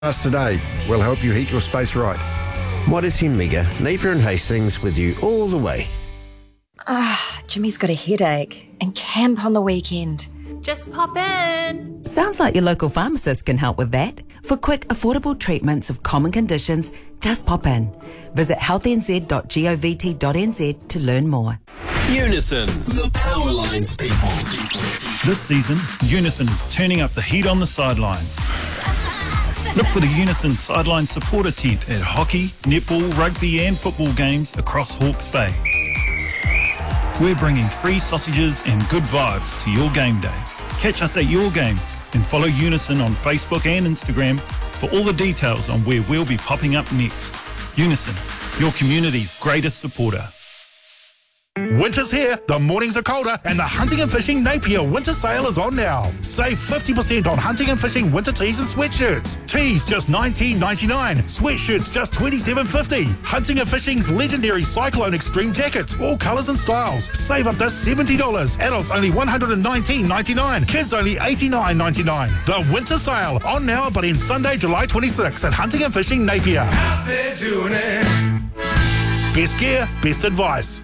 Us today will help you heat your space right. What is Humega? Napier and Hastings with you all the way. Jimmy's got a headache and camp on the weekend. Just pop in. Sounds like your local pharmacist can help with that. For quick, affordable treatments of common conditions, just pop in. Visit healthynz.govt.nz to learn more. Unison, the Powerlines people. This season, Unison is turning up the heat on the sidelines. Look for the Unison Sideline Supporter Tent at hockey, netball, rugby and football games across Hawke's Bay. We're bringing free sausages and good vibes to your game day. Catch us at your game and follow Unison on Facebook and Instagram for all the details on where we'll be popping up next. Unison, your community's greatest supporter. Winter's here, the mornings are colder, and the Hunting and Fishing Napier winter sale is on now. Save 50% on Hunting and Fishing winter tees and sweatshirts. Tees just $19.99, sweatshirts just $27.50. Hunting and Fishing's legendary Cyclone Extreme jackets, all colours and styles. Save up to $70. Adults only $119.99, kids only $89.99. The winter sale on now, but in Sunday, July 26 at Hunting and Fishing Napier. Out there doing it. Best gear, best advice.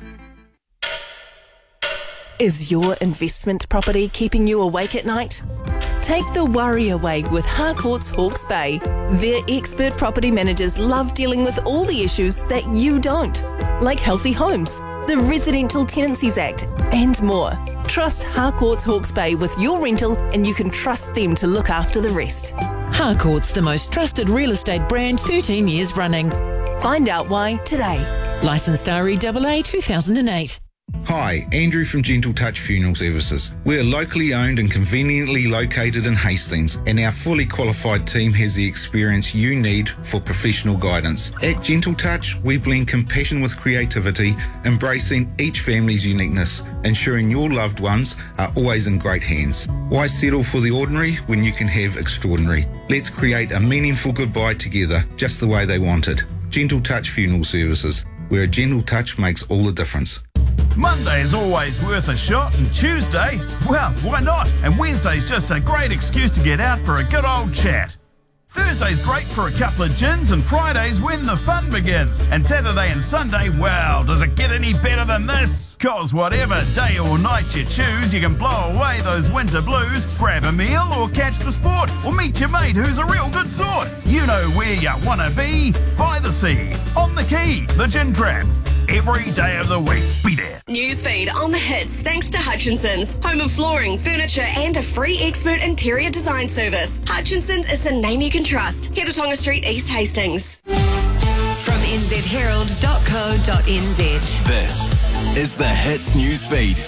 Is your investment property keeping you awake at night? Take the worry away with Harcourts Hawke's Bay. Their expert property managers love dealing with all the issues that you don't, like healthy homes, the Residential Tenancies Act, and more. Trust Harcourts Hawke's Bay with your rental and you can trust them to look after the rest. Harcourts, the most trusted real estate brand, 13 years running. Find out why today. Licensed REAA 2008. Hi, Andrew from Gentle Touch Funeral Services. We are locally owned and conveniently located in Hastings, and our fully qualified team has the experience you need for professional guidance. At Gentle Touch, we blend compassion with creativity, embracing each family's uniqueness, ensuring your loved ones are always in great hands. Why settle for the ordinary when you can have extraordinary? Let's create a meaningful goodbye together, just the way they wanted. Gentle Touch Funeral Services, where a gentle touch makes all the difference. Monday is always worth a shot, and Tuesday, well, why not? And Wednesday's just a great excuse to get out for a good old chat. Thursday's great for a couple of gins, and Friday's when the fun begins. And Saturday and Sunday, well, does it get any better than this? 'Cause whatever day or night you choose, you can blow away those winter blues, grab a meal or catch the sport, or meet your mate who's a real good sort. You know where you want to be, by the sea, on the quay, the Gin Trap. Every day of the week, be there. Newsfeed on the hits thanks to Hutchinson's, home of flooring, furniture and a free expert interior design service. Hutchinson's is the name you can trust. Heatonga Street, East Hastings. From nzherald.co.nz. This is the Hits Newsfeed.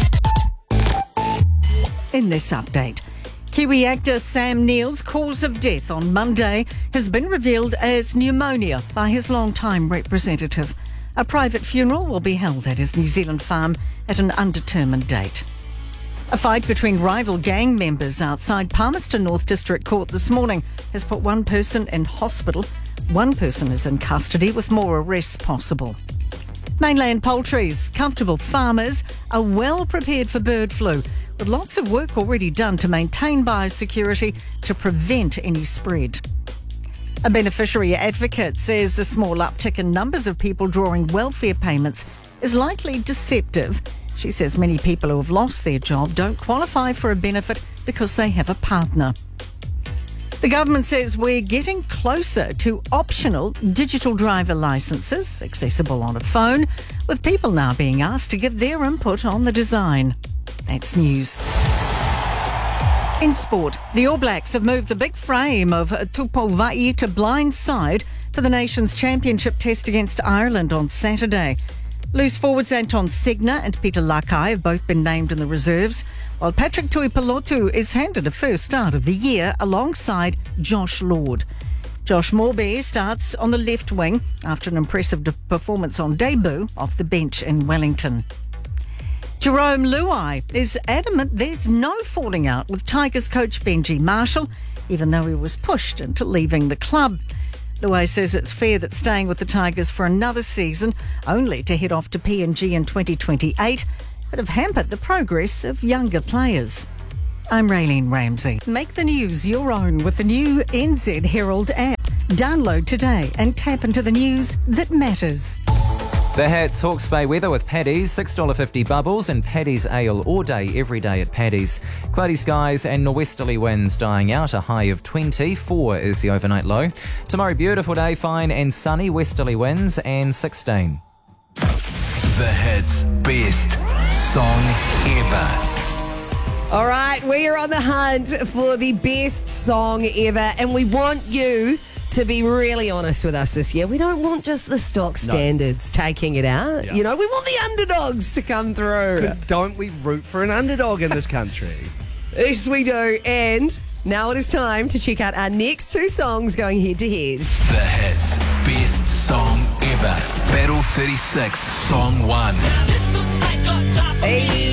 In this update, Kiwi actor Sam Neill's cause of death on Monday has been revealed as pneumonia by his long-time representative. A private funeral will be held at his New Zealand farm at an undetermined date. A fight between rival gang members outside Palmerston North District Court this morning has put one person in hospital. One person is in custody with more arrests possible. Mainland poultry's comfortable farmers are well prepared for bird flu, with lots of work already done to maintain biosecurity to prevent any spread. A beneficiary advocate says a small uptick in numbers of people drawing welfare payments is likely deceptive. She says many people who have lost their job don't qualify for a benefit because they have a partner. The government says we're getting closer to optional digital driver licences, accessible on a phone, with people now being asked to give their input on the design. That's news. In sport, the All Blacks have moved the big frame of Tupou Vaa'i to blind side for the nation's championship test against Ireland on Saturday. Loose forwards Anton Segner and Peter Lakai have both been named in the reserves, while Patrick Tuipulotu is handed a first start of the year alongside Josh Lord. Josh Morby starts on the left wing after an impressive performance on debut off the bench in Wellington. Jerome Luai is adamant there's no falling out with Tigers coach Benji Marshall, even though he was pushed into leaving the club. Luai says it's fair that staying with the Tigers for another season, only to head off to PNG in 2028, could have hampered the progress of younger players. I'm Raylene Ramsey. Make the news your own with the new NZ Herald app. Download today and tap into the news that matters. The Hats Hawke's Bay weather with Paddy's, $6.50 bubbles and Paddy's ale all day, every day at Paddy's. Cloudy skies and norwesterly winds dying out, a high of 24 is the overnight low. Tomorrow, beautiful day, fine and sunny, westerly winds and 16. The Hits Best Song Ever. All right, we are on the hunt for the best song ever, and we want you to be really honest with us this year. We don't want just the stock standards taking it out. Yeah. You know, we want the underdogs to come through. Because don't we root for an underdog in this country? Yes, we do. And now it is time to check out our next two songs going head to head. The Hits Best Song Ever. Battle 36, Song 1. Hey.